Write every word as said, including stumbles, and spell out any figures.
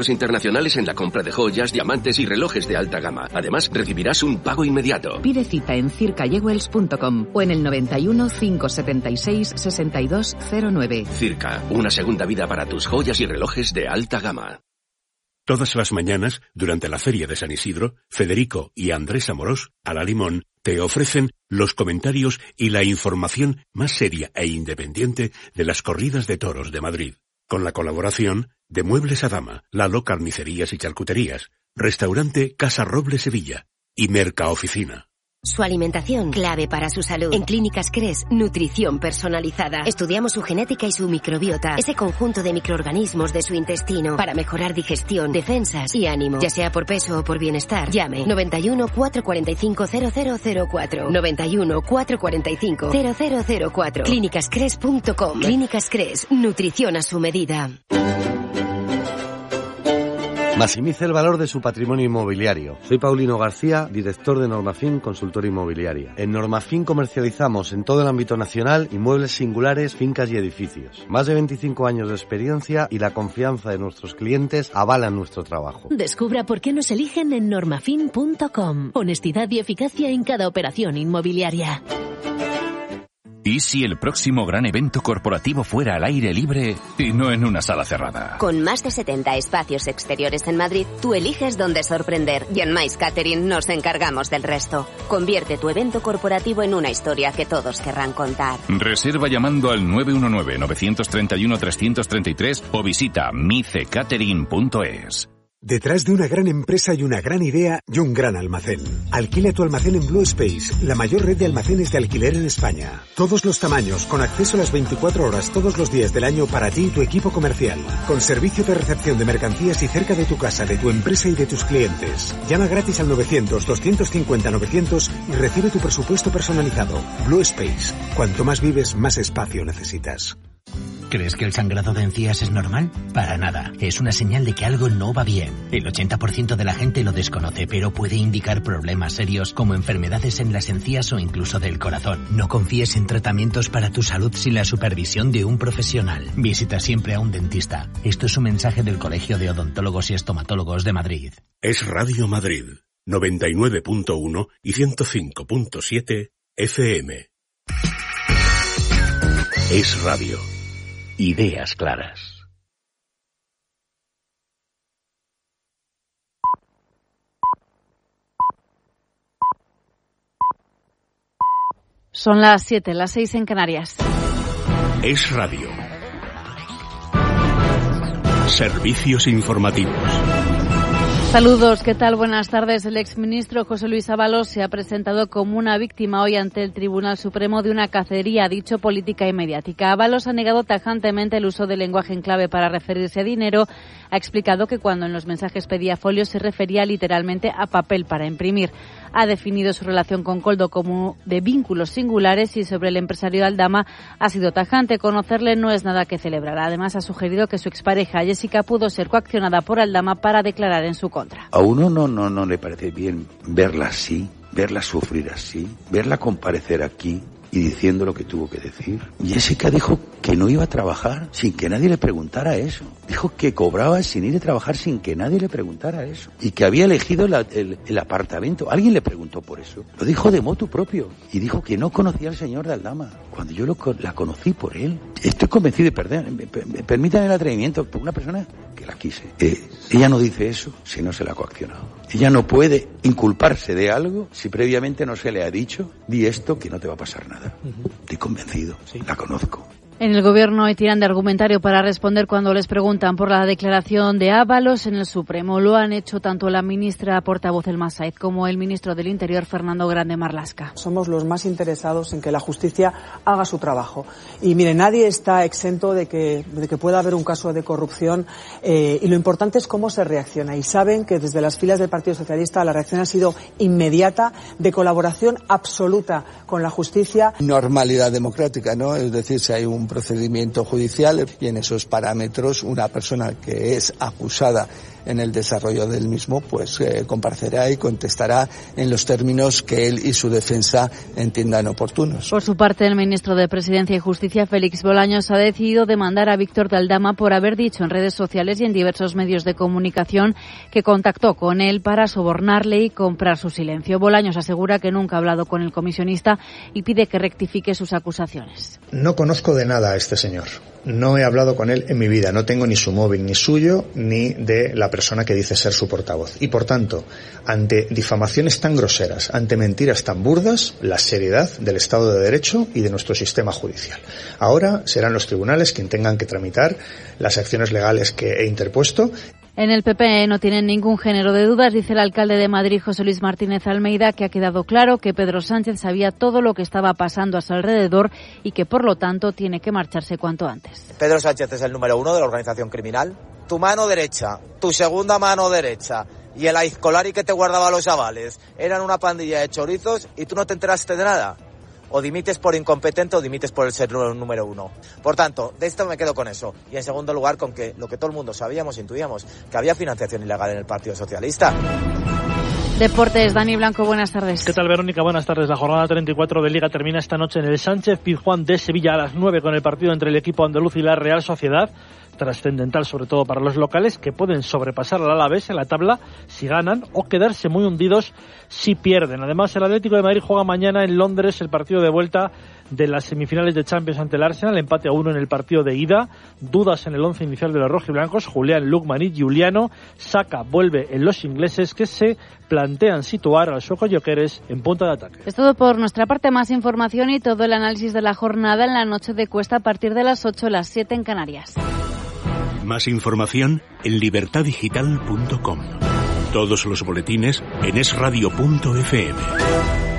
internacionales en la compra de joyas, diamantes y relojes de alta gama. Además, recibirás un pago inmediato. Pide cita en circa jewels punto com o en el noventa y uno, cinco setenta y seis, sesenta y dos cero nueve. Circa, una segunda vida para tus joyas y relojes de alta gama. Todas las mañanas, durante la Feria de San Isidro, Federico y Andrés Amorós, a la Limón, te ofrecen los comentarios y la información más seria e independiente de las corridas de toros de Madrid. Con la colaboración de Muebles a Dama, Lalo Carnicerías y Charcuterías, Restaurante Casa Roble Sevilla y Mercaoficina. Su alimentación, clave para su salud. En Clínicas Cres, nutrición personalizada. Estudiamos su genética y su microbiota, ese conjunto de microorganismos de su intestino, para mejorar digestión, defensas y ánimo. Ya sea por peso o por bienestar, llame noventa y uno, cuatrocientos cuarenta y cinco, cero cero cero cuatro. noventa y uno, cuatrocientos cuarenta y cinco, cero cero cero cuatro. clínicas cres punto com. Clínicas Cres, nutrición a su medida. Maximice el valor de su patrimonio inmobiliario. Soy Paulino García, director de Normafin Consultora Inmobiliaria. En Normafin comercializamos en todo el ámbito nacional inmuebles singulares, fincas y edificios. Más de veinticinco años de experiencia y la confianza de nuestros clientes avalan nuestro trabajo. Descubra por qué nos eligen en normafin punto com. Honestidad y eficacia en cada operación inmobiliaria. ¿Y si el próximo gran evento corporativo fuera al aire libre y no en una sala cerrada? Con más de setenta espacios exteriores en Madrid, tú eliges dónde sorprender y en Mais Catering nos encargamos del resto. Convierte tu evento corporativo en una historia que todos querrán contar. Reserva llamando al nueve uno nueve, nueve tres uno, tres tres tres o visita mice catering punto es. Detrás de una gran empresa y una gran idea y un gran almacén. Alquila tu almacén en Blue Space, la mayor red de almacenes de alquiler en España. Todos los tamaños, con acceso a las veinticuatro horas todos los días del año para ti y tu equipo comercial. Con servicio de recepción de mercancías y cerca de tu casa, de tu empresa y de tus clientes. Llama gratis al novecientos, doscientos cincuenta, novecientos y recibe tu presupuesto personalizado. Blue Space. Cuanto más vives, más espacio necesitas. ¿Crees que el sangrado de encías es normal? Para nada. Es una señal de que algo no va bien. El ochenta por ciento de la gente lo desconoce, pero puede indicar problemas serios como enfermedades en las encías o incluso del corazón. No confíes en tratamientos para tu salud sin la supervisión de un profesional. Visita siempre a un dentista. Esto es un mensaje del Colegio de Odontólogos y Estomatólogos de Madrid. Es Radio Madrid, noventa y nueve punto uno y ciento cinco punto siete F M. Es radio. Ideas claras. Son las siete, las seis en Canarias. Es radio. Servicios informativos. Saludos, ¿qué tal? Buenas tardes. El exministro José Luis Ábalos se ha presentado como una víctima hoy ante el Tribunal Supremo de una cacería, ha dicho, política y mediática. Ábalos ha negado tajantemente el uso del lenguaje en clave para referirse a dinero. Ha explicado que cuando en los mensajes pedía folios se refería literalmente a papel para imprimir. Ha definido su relación con Koldo como de vínculos singulares y sobre el empresario Aldama ha sido tajante. Conocerle no es nada que celebrar. Además, ha sugerido que su expareja Jessica pudo ser coaccionada por Aldama para declarar en su contra. A uno no, no, no le parece bien verla así, verla sufrir así, verla comparecer aquí y diciendo lo que tuvo que decir. Jessica dijo que no iba a trabajar sin que nadie le preguntara eso. Dijo que cobraba sin ir a trabajar sin que nadie le preguntara eso. Y que había elegido la, el, el apartamento. Alguien le preguntó por eso. Lo dijo de motu propio. Y dijo que no conocía al señor de Aldama. Cuando yo lo, la conocí por él. Estoy convencido de perder. Me, me, permítanme el atrevimiento por una persona que la quise. Eh, ella no dice eso si no se la ha coaccionado. Ella no puede inculparse de algo si previamente no se le ha dicho, di esto que no te va a pasar nada. Uh-huh. Estoy convencido, sí. La conozco. En el Gobierno hoy tiran de argumentario para responder cuando les preguntan por la declaración de Ábalos en el Supremo. Lo han hecho tanto la ministra portavoz Elma Saez como el ministro del Interior Fernando Grande Marlaska. Somos los más interesados en que la justicia haga su trabajo. Y mire, nadie está exento de que, de que pueda haber un caso de corrupción eh, y lo importante es cómo se reacciona. Y saben que desde las filas del Partido Socialista la reacción ha sido inmediata, de colaboración absoluta con la justicia. Normalidad democrática, ¿no? Es decir, si hay un procedimiento judicial y en esos parámetros una persona que es acusada en el desarrollo del mismo, pues eh, comparecerá y contestará en los términos que él y su defensa entiendan oportunos. Por su parte, el ministro de Presidencia y Justicia, Félix Bolaños, ha decidido demandar a Víctor de Aldama por haber dicho en redes sociales y en diversos medios de comunicación que contactó con él para sobornarle y comprar su silencio. Bolaños asegura que nunca ha hablado con el comisionista y pide que rectifique sus acusaciones. No conozco de nada a este señor. No he hablado con él en mi vida. No tengo ni su móvil, ni suyo, ni de la persona que dice ser su portavoz. Y, por tanto, ante difamaciones tan groseras, ante mentiras tan burdas, la seriedad del Estado de Derecho y de nuestro sistema judicial. Ahora serán los tribunales quienes tengan que tramitar las acciones legales que he interpuesto. En el P P no tienen ningún género de dudas, dice el alcalde de Madrid, José Luis Martínez Almeida, que ha quedado claro que Pedro Sánchez sabía todo lo que estaba pasando a su alrededor y que, por lo tanto, tiene que marcharse cuanto antes. Pedro Sánchez es el número uno de la organización criminal. Tu mano derecha, tu segunda mano derecha y el aizcolari que te guardaba los avales eran una pandilla de chorizos y tú no te enteraste de nada. O dimites por incompetente o dimites por el ser número uno. Por tanto, de esto me quedo con eso. Y en segundo lugar, con que lo que todo el mundo sabíamos, intuíamos, que había financiación ilegal en el Partido Socialista. Deportes, Dani Blanco, buenas tardes. ¿Qué tal, Verónica? Buenas tardes. La jornada treinta y cuatro de Liga termina esta noche en el Sánchez Pizjuán de Sevilla a las nueve con el partido entre el equipo andaluz y la Real Sociedad. Trascendental sobre todo para los locales, que pueden sobrepasar al Alavés en la tabla si ganan o quedarse muy hundidos si pierden. Además, el Atlético de Madrid juega mañana en Londres el partido de vuelta de las semifinales de Champions ante el Arsenal, empate a uno en el partido de ida, dudas en el once inicial de los rojiblancos, Julián, Lukman y Giuliano, Saka vuelve en los ingleses que se plantean situar a los Socoyoqueres en punta de ataque. Es todo por nuestra parte, más información y todo el análisis de la jornada en la noche de Cuesta a partir de las ocho, las siete en Canarias. Más información en libertad digital punto com. Todos los boletines en es radio punto efe eme.